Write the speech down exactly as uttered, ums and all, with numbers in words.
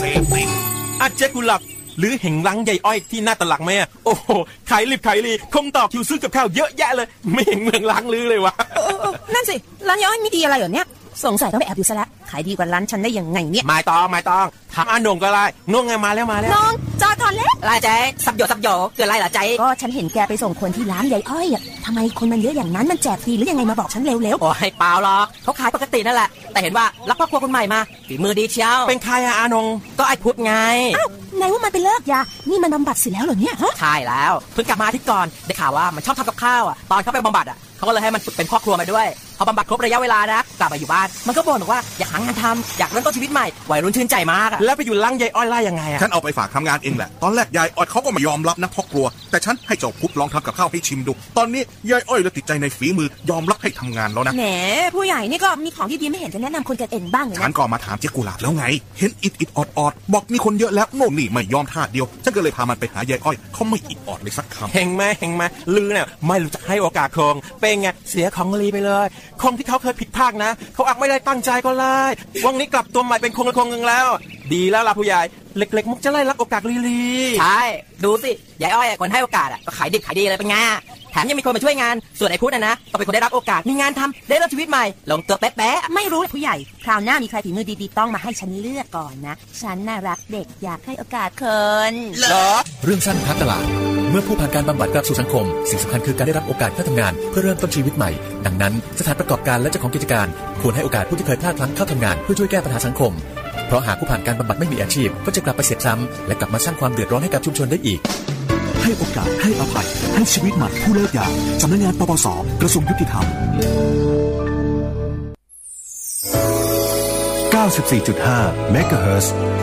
เสพติดอาเจ๊กุหลับหรือเห่งลังใยอ้อยที่หน้าตลาดไหมอ่ะโอ้โหขายรีบขายรีคงต่อคิวซื้อกับข้าวเยอะแยะเลยไม่เห็นเมืองลังลือเลยวะนั่นสิร้านยอ้อยมีดีอะไรเหรอเนี่ยสงสัยต้องไปแอบดูซะแล้วขายดีกว่าร้านฉันได้ยังไงเนี่ยไม่ต้องไม่ต้องถามอาหนงก็ได้น้องไงมาแล้วมาแล้วน้องจอดก่อนเล็กอะไรเจ๊สับโยสับโยเกิดอะไรเหรอเจ๊ก็ฉันเห็นแกไปส่งคนที่ร้านยายอ้อยอ่ะทำไมคนมันเยอะอย่างนั้นมันแจกฟรีหรือยังไงมาบอกฉันเร็วๆโอ้ยเปล่าหรอกเขาขายปกตินั่นแหละแต่เห็นว่ารับพ่อครัวคนใหม่มาฝีมือดีเชียวเป็นใครอะอาหนงก็ไอ้พุทธไงอ้าวไหนว่ามันไปเลิกยานี่มันบำบัดเสร็จแล้วเหรอเนี่ยฮะใช่แล้วเพิ่งกลับมาอาทิตย์ก่อนได้ข่าวว่ามันชอบทำกับข้าวอ่ะตอนเขาไปบำบัดอ่ะเขาก็เลยให้มันฝึกเป็นพ่อครัวมาด้วยพอบำบัดครบระยะเวลานะกลับมาอยู่บ้านมันก็บ่นบอกว่าอยากหางานทำอยากเริ่มต้นชีวิตใหม่วัยรุ่นชื่นใจมากแล้วไปอยู่ลังยายอ้อยไล่ยังไงอะฉันเอาไปฝากทำงานเองแหละตอนแรกยายอ้อยเขาก็ไม่ยอมรับนะพ่อครัวแต่ฉันให้เจ้าพุทธลองทำกับข้าวให้ชิมดูตอนนี้ยายอ้อยเลยติดใจในฝีมือยอมรับให้ทำงานแล้วนะแหมผู้ใหญ่นี่ก็มีของที่ดีไม่เห็นจะแนะนำคนกันเองบ้างเลยนะฉันก็มาถามเจ๊กุหลาบแล้วไงเห็นอิดอิดออดออดบอกมีคนเยอะแล้วโน่นนี่ไม่ยอมท่าเดียวฉันก็เลยพามันไปหายายอ้อยเขาไม่อิดออดเลยสักคำเฮงไหมเฮงไหมลือเนี่ยไม่รู้จักให้โอกาสคงเป็นไงเสียของลีไปเลยคงที่เขาเคยผิดพลาดนะเขาอักไม่ได้ตั้งใจก็เลยวันนี้กลับตัวใหม่เป็นคงละคงนึงแล้วดีแล้วล่ะผู้ใหญ่เล็กๆมุกจะไล่รับโอกาสลีลีใช่ดูสิยายอ้อยคนให้โอกาสอ่ะก็ขายดิบขายดีเลยเป็นไงแถมยังมีคนมาช่วยงานส่วนไอ้พุทธนะนะก็เป็นคนได้รับโอกาสมีงานทำได้เริ่มชีวิตใหม่ลงตัวแป๊ะๆไม่รู้ผู้ใหญ่คราวหน้ามีใครฝีมือดีๆต้องมาให้ฉันเลือกก่อนนะฉันน่ารักเด็กอยากให้โอกาสคนเหรอเรื่องสั้นพักตลาดเมื่อผู้ผ่านการบำบัดกลับสู่สังคมสิ่งสำคัญคือการได้รับโอกาสเข้าทำงานเพื่อเริ่มต้นชีวิตใหม่ดังนั้นสถานประกอบการและเจ้าของกิจการควรให้โอกาสผู้ที่เคยพลาดพลั้งเข้าทำงานเพื่อช่วยแก้ปัญหาสังคมเพราะหากผู้ผ่านการบำบัดไม่มีอาชีพก็จะกลับไปเสียซ้ำและกลับมาสร้างความเดือดร้อนให้กับชุมชนได้อีกให้โอกาสให้อภัยให้ชีวิตใหม่ผู้เลิกยาสำนักงานปปส.กระทรวงยุติธรรม เก้าสิบสี่จุดห้า เมกะเฮิรตซ์